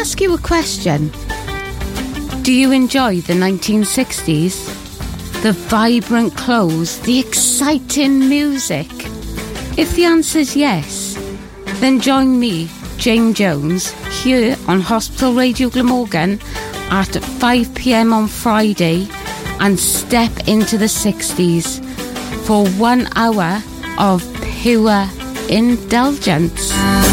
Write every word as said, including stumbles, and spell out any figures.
ask you a question? Do you enjoy the nineteen sixties? The vibrant clothes, the exciting music? If the answer is yes, then join me, Jane Jones, here on Hospital Radio Glamorgan at five p.m. on Friday and step into the sixties for one hour of pure indulgence.